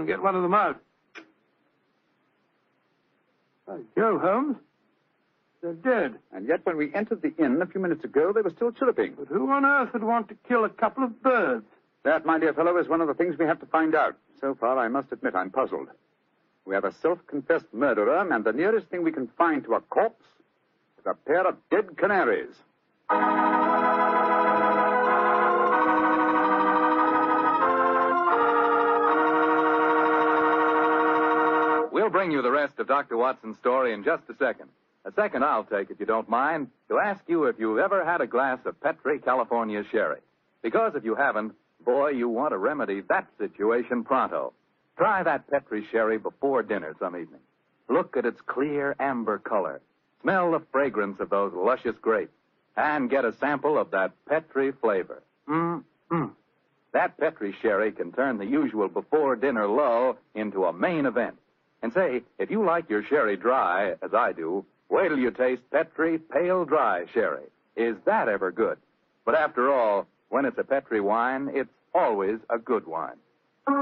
and get one of them out. By Jove, Holmes. They're dead. And yet when we entered the inn a few minutes ago, they were still chirruping. But who on earth would want to kill a couple of birds? That, my dear fellow, is one of the things we have to find out. So far, I must admit, I'm puzzled. We have a self-confessed murderer, and the nearest thing we can find to a corpse is a pair of dead canaries. We'll bring you the rest of Dr. Watson's story in just a second. A second I'll take, if you don't mind, to ask you if you've ever had a glass of Petri California Sherry. Because if you haven't, boy, you want to remedy that situation pronto. Try that Petri Sherry before dinner some evening. Look at its clear amber color. Smell the fragrance of those luscious grapes. And get a sample of that Petri flavor. That Petri Sherry can turn the usual before-dinner lull into a main event. And say, if you like your sherry dry, as I do, wait till you taste Petri Pale Dry Sherry. Is that ever good? But after all, when it's a Petri wine, it's always a good wine.